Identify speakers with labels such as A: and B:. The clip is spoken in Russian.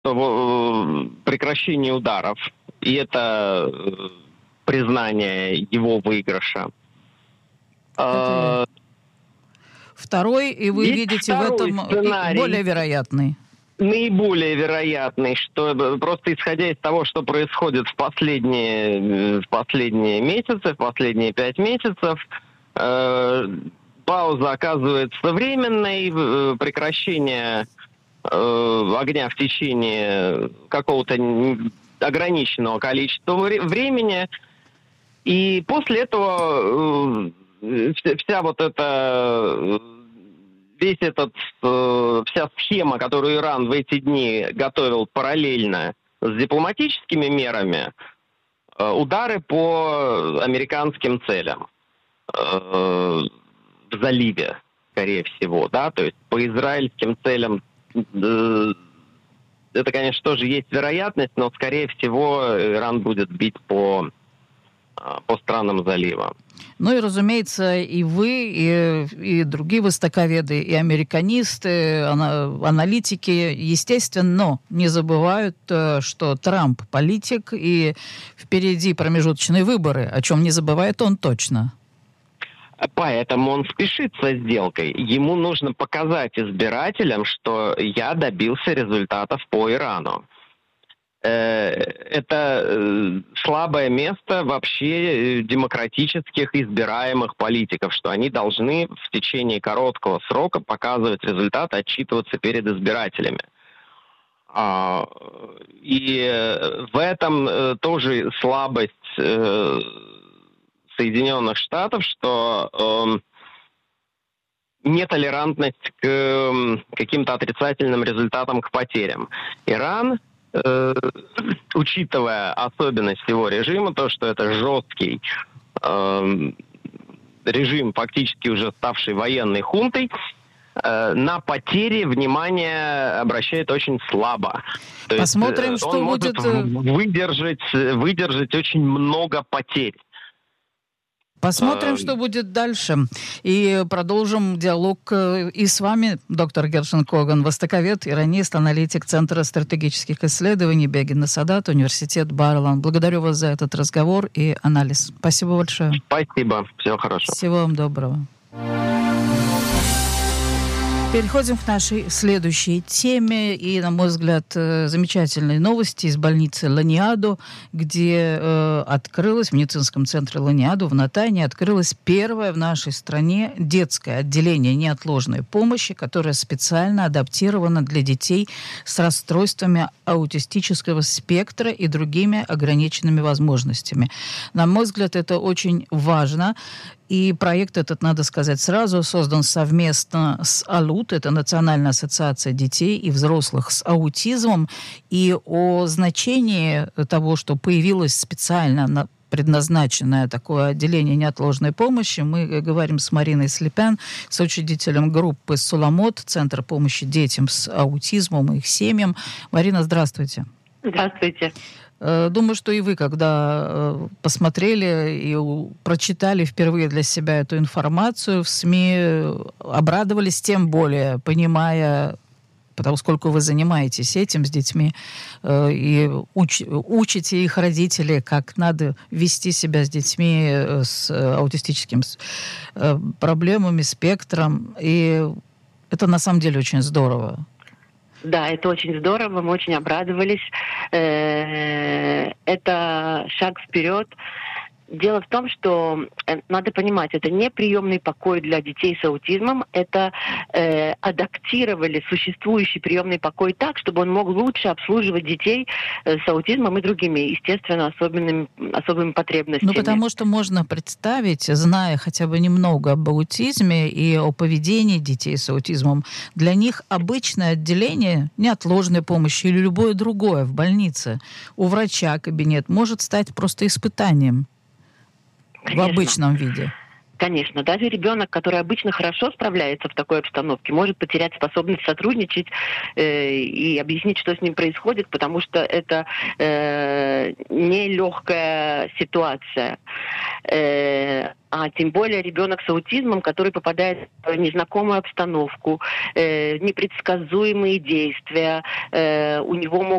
A: прекращение ударов, и это признание его выигрыша.
B: Второй, и вы видите в этом
A: сценарий,
B: более вероятный.
A: Наиболее вероятный, что просто исходя из того, что происходит в последние месяцы, в последние 5 месяцев, пауза оказывается временной, прекращение огня в течение какого-то ограниченного количества времени, и после этого вся схема, которую Иран в эти дни готовил параллельно с дипломатическими мерами, удары по американским целям в заливе, скорее всего, да, то есть по израильским целям это, конечно, тоже есть вероятность, но, скорее всего, Иран будет бить по странам залива.
B: Ну и, разумеется, и вы, и другие востоковеды, и американисты, аналитики, естественно, не забывают, что Трамп политик, и впереди промежуточные выборы, о чем не забывает он точно.
A: Поэтому он спешит со сделкой. Ему нужно показать избирателям, что я добился результатов по Ирану. Это слабое место вообще демократических избираемых политиков, что они должны в течение короткого срока показывать результаты, отчитываться перед избирателями. И в этом тоже слабость Соединенных Штатов, что нетолерантность к каким-то отрицательным результатам, к потерям. Иран, учитывая особенность его режима, то, что это жесткий режим, фактически уже ставший военной хунтой, на потери внимание обращает очень слабо. То
B: Посмотрим,
A: есть,
B: что
A: он
B: будет...
A: может выдержать очень много потерь.
B: Посмотрим, что будет дальше. И продолжим диалог и с вами, доктор Гершен Коган, востоковед, иранист, аналитик Центра стратегических исследований Бегин Садат, университет Бар-Илан. Благодарю вас за этот разговор и анализ. Спасибо большое.
A: Спасибо. Всего хорошего.
B: Всего вам доброго. Переходим к нашей следующей теме. И, на мой взгляд, замечательные новости из больницы Ланиадо, где открылась, в медицинском центре Ланиадо в Натане, открылось первое в нашей стране детское отделение неотложной помощи, которое специально адаптировано для детей с расстройствами аутистического спектра и другими ограниченными возможностями. На мой взгляд, это очень важно. И проект этот, надо сказать сразу, создан совместно с АЛУТ, это Национальная ассоциация детей и взрослых с аутизмом. И о значении того, что появилось специально предназначенное такое отделение неотложной помощи, мы говорим с Мариной Слепян, соучредителем группы «Суламот», Центр помощи детям с аутизмом и их семьям. Марина, здравствуйте.
C: Здравствуйте.
B: Думаю, что и вы, когда посмотрели и прочитали впервые для себя эту информацию в СМИ, обрадовались тем более, понимая, поскольку вы занимаетесь этим с детьми и учите их родителей, как надо вести себя с детьми с аутистическими проблемами, спектром. И это на самом деле очень здорово.
C: Да, это очень здорово, мы очень обрадовались. Это шаг вперед. Дело в том, что надо понимать, это не приемный покой для детей с аутизмом, это адаптировали существующий приемный покой так, чтобы он мог лучше обслуживать детей с аутизмом и другими, естественно, особыми потребностями.
B: Ну, потому что можно представить, зная хотя бы немного об аутизме и о поведении детей с аутизмом, для них обычное отделение неотложной помощи или любое другое в больнице, у врача кабинет может стать просто испытанием. Конечно. В обычном виде.
C: Конечно, даже ребенок, который обычно хорошо справляется в такой обстановке, может потерять способность сотрудничать и объяснить, что с ним происходит, потому что это нелегкая ситуация. А тем более ребенок с аутизмом, который попадает в незнакомую обстановку, непредсказуемые действия, у него могут